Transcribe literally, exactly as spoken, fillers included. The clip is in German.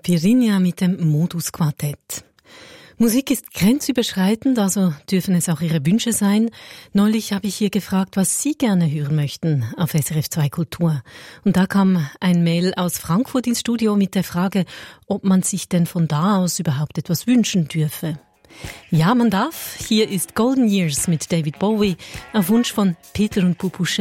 Caipirinha mit dem Modus Quartett. Musik ist grenzüberschreitend, also dürfen es auch Ihre Wünsche sein. Neulich habe ich hier gefragt, was Sie gerne hören möchten auf S R F zwei Kultur. Und da kam ein Mail aus Frankfurt ins Studio mit der Frage, ob man sich denn von da aus überhaupt etwas wünschen dürfe. Ja, man darf. Hier ist Golden Years mit David Bowie auf Wunsch von Peter und Pupu